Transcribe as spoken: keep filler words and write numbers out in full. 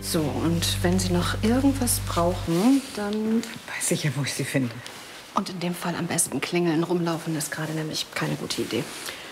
So, und wenn Sie noch irgendwas brauchen, dann... Weiß ich ja, wo ich Sie finde. Und in dem Fall am besten klingeln. Rumlaufen ist gerade nämlich keine gute Idee.